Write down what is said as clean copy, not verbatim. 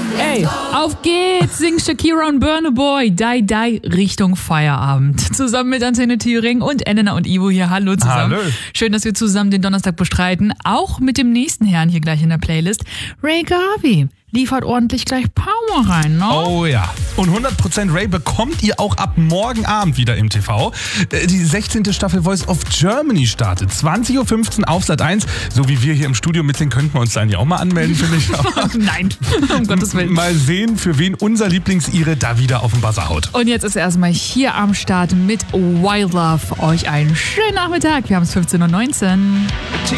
Ey, auf geht's, singt Shakira und Burna Boy, Die Die Richtung Feierabend. Zusammen mit Antenne Thüringen und Elena und Ivo hier, hallo zusammen. Hallo. Schön, dass wir zusammen den Donnerstag bestreiten, auch mit dem nächsten Herrn hier gleich in der Playlist. Ray Garvey liefert ordentlich gleich Power rein, ne? Oh ja. Und 100% Ray bekommt ihr auch ab morgen Abend wieder im TV. Die 16. Staffel Voice of Germany startet. 20.15 Uhr auf Sat.1. So wie wir hier im Studio mitsingen, könnten wir uns dann ja auch mal anmelden, finde ich. Aber Nein, um Gottes Willen. Mal sehen, für wen unser Lieblings-Ire da wieder auf den Buzzer haut. Und jetzt ist erstmal hier am Start mit Wild Love. Euch einen schönen Nachmittag. Wir haben es 15.19 Uhr.